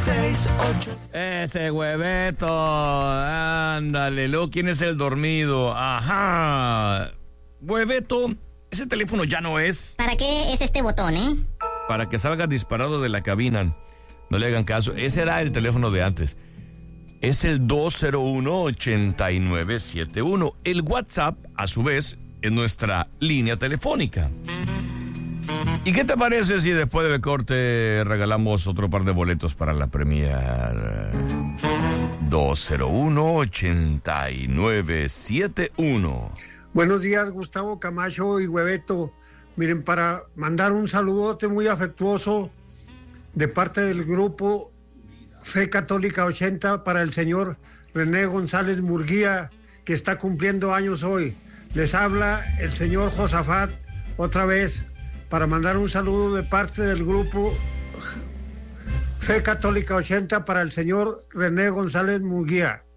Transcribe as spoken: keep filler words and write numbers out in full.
seis ocho. Ese hueveto, ándale, luego, ¿quién es el dormido? Ajá, hueveto, ese teléfono ya no es. ¿Para qué es este botón, eh? Para que salga disparado de la cabina, no le hagan caso, ese era el teléfono de antes. Es el dos cero uno, ocho nueve siete uno. El WhatsApp, a su vez, es nuestra línea telefónica. ¿Y qué te parece si después del corte regalamos otro par de boletos para la premier? dos cero uno, ocho nueve siete uno. Buenos días, Gustavo Camacho y Hueveto. Miren, para mandar un saludote muy afectuoso de parte del grupo Fe Católica ochenta para el señor René González Murguía, que está cumpliendo años hoy. Les habla el señor Josafat otra vez para mandar un saludo de parte del grupo Fe Católica ochenta para el señor René González Murguía.